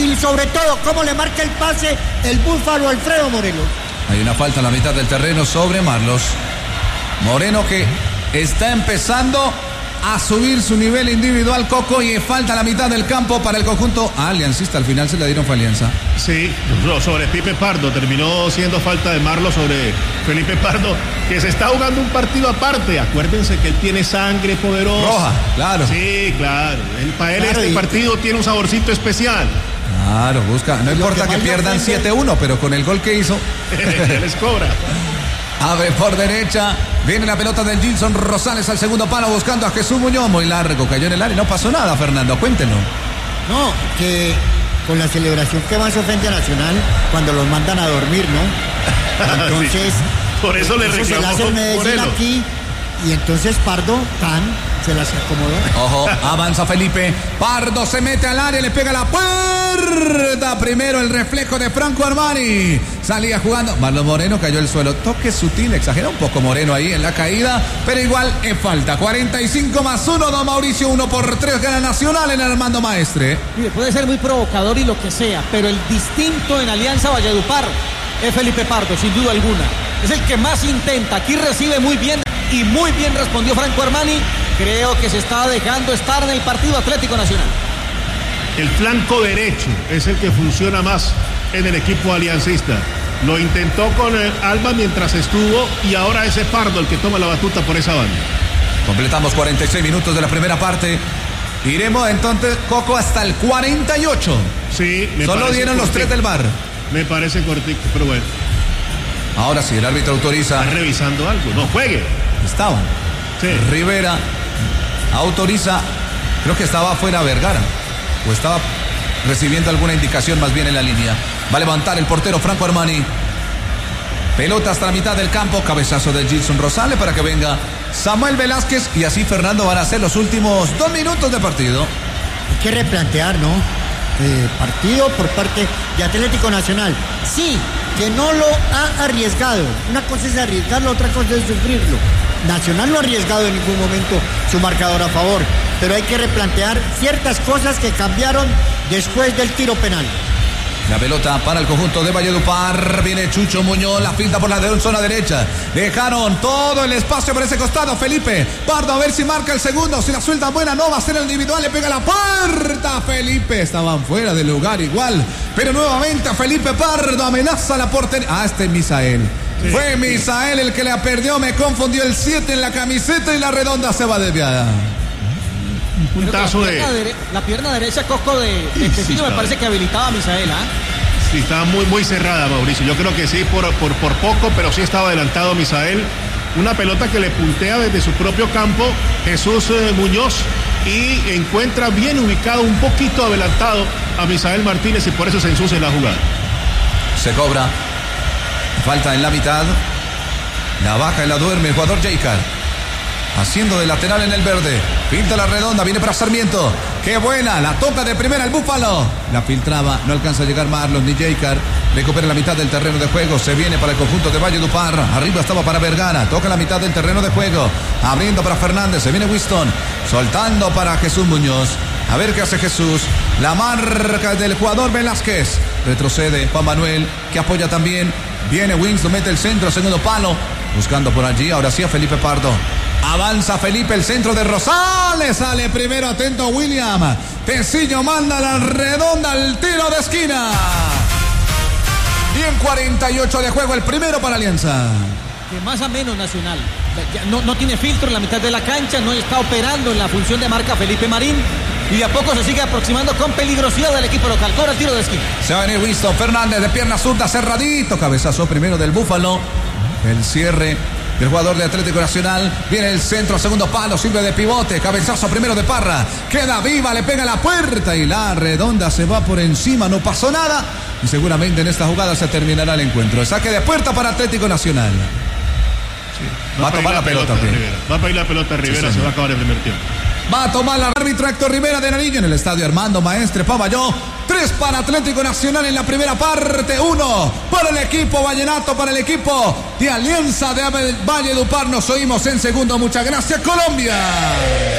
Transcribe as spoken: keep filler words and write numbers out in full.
y sobre todo cómo le marca el pase el búfalo Alfredo Morelos. Hay una falta en la mitad del terreno sobre Marlos Moreno, que está empezando a subir su nivel individual, Coco, y falta la mitad del campo para el conjunto aliancista. Al final se le dieron fue Alianza. Sí, sobre Pipe Pardo, terminó siendo falta de Marlos sobre Felipe Pardo, que se está jugando un partido aparte. Acuérdense que él tiene sangre poderosa. Roja, claro. Sí, claro. Él, para él claro, este y... partido tiene un saborcito especial. Claro, busca, no importa que, que pierdan siete uno, pero con el gol que hizo ya les cobra. Abre por derecha, viene la pelota del Gilson Rosales al segundo palo buscando a Jesús Muñoz, muy largo, cayó en el área, no pasó nada, Fernando, cuéntenlo. No, que con la celebración que más ofende a Nacional cuando los mandan a dormir, ¿no? Entonces, sí. Por eso le reclamó se la hace el Medellín aquí, y entonces Pardo, Can, se las acomodó. Ojo, avanza Felipe, Pardo se mete al área, le pega la puerta, primero el reflejo de Franco Armani, salía jugando, Marlos Moreno cayó al suelo, toque sutil, exagera un poco Moreno ahí en la caída, pero igual es falta, cuarenta y cinco más uno, don Mauricio, uno por tres, gana Nacional en Armando Maestre. Puede ser muy provocador y lo que sea, pero el distinto en Alianza Valledupar es Felipe Pardo, sin duda alguna, es el que más intenta, aquí recibe muy bien y muy bien respondió Franco Armani. Creo que se está dejando estar en el partido Atlético Nacional. El flanco derecho es el que funciona más en el equipo aliancista. Lo intentó con el Alba mientras estuvo y ahora es Pardo el que toma la batuta por esa banda. Completamos cuarenta y seis minutos de la primera parte. Iremos entonces, Coco, hasta el cuarenta y ocho. Sí, me Solo dieron los tres del V A R. Me parece cortico, pero bueno. Ahora sí, el árbitro autoriza. Está revisando algo. No juegue. Estaban. Sí. Rivera autoriza, creo que estaba afuera Vergara, o estaba recibiendo alguna indicación más bien en la línea. Va a levantar el portero Franco Armani. Pelota hasta la mitad del campo, cabezazo de Gilson Rosales para que venga Samuel Velázquez, y así Fernando van a ser los últimos dos minutos de partido. Hay que replantear, ¿no? Eh, partido por parte de Atlético Nacional. Sí, que no lo ha arriesgado. Una cosa es arriesgarlo, otra cosa es sufrirlo. Nacional no ha arriesgado en ningún momento su marcador a favor, pero hay que replantear ciertas cosas que cambiaron después del tiro penal. La pelota para el conjunto de Valledupar. Viene Chucho Muñoz, la finta por la de zona derecha. Dejaron todo el espacio por ese costado. Felipe Pardo a ver si marca el segundo. Si la suelta buena, no va a ser el individual. Le pega la puerta. Felipe, estaban fuera del lugar igual. Pero nuevamente Felipe Pardo amenaza la portería. Ah, este es Misael. Sí, Fue sí. Misael el que la perdió. Me confundió el siete en la camiseta y la redonda se va desviada. Un puntazo la pierna de... dere- la pierna derecha, Coco, de, de Tecillo, sí, me parece que habilitaba a Misael, ¿ah? ¿eh? Sí, estaba muy, muy cerrada, Mauricio. Yo creo que sí, por, por, por poco, pero sí estaba adelantado Misael. Una pelota que le puntea desde su propio campo Jesús eh, Muñoz, y encuentra bien ubicado, un poquito adelantado a Misael Martínez, y por eso se ensucia la jugada. Se cobra. Falta en la mitad. La baja y la duerme el jugador Jaicar. Haciendo de lateral en el verde. Pinta la redonda, viene para Sarmiento. ¡Qué buena! La toca de primera el Búfalo. La filtraba, no alcanza a llegar Marlon ni Jaicar. Recupera la mitad del terreno de juego. Se viene para el conjunto de Valledupar. Arriba estaba para Vergara. Toca la mitad del terreno de juego. Abriendo para Fernández. Se viene Winston. Soltando para Jesús Muñoz. A ver qué hace Jesús. La marca del jugador Velázquez. Retrocede Juan Manuel, que apoya también. Viene Winston, mete el centro, segundo palo. Buscando por allí, ahora sí a Felipe Pardo. Avanza Felipe, el centro de Rosales. Sale primero, atento William. Tecillo manda la redonda al tiro de esquina. Bien, cuarenta y ocho de juego, el primero para Alianza. De más a menos Nacional. Ya no, no tiene filtro en la mitad de la cancha, no está operando en la función de marca Felipe Marín. Y de a poco se sigue aproximando con peligrosidad del equipo local. Cobra el tiro de esquina. Se va a venir Winston Fernández de pierna zurda, cerradito. Cabezazo primero del Búfalo. El cierre del jugador de Atlético Nacional. Viene el centro, segundo palo, sirve de pivote. Cabezazo primero de Parra. Queda viva, le pega la puerta y la redonda se va por encima. No pasó nada. Y seguramente en esta jugada se terminará el encuentro. Saque de puerta para Atlético Nacional. Sí, va, va a tomar la pelota, pelota Rivera. Va a pedir la pelota Rivera, sí, se va a acabar el primer tiempo. Va a tomar la árbitro Héctor Rivera de Nariño en el estadio Armando Maestre Pavalló. Tres para Atlético Nacional en la primera parte. Uno para el equipo vallenato, para el equipo de Alianza de Valledupar. Nos oímos en segundo. Muchas gracias, Colombia.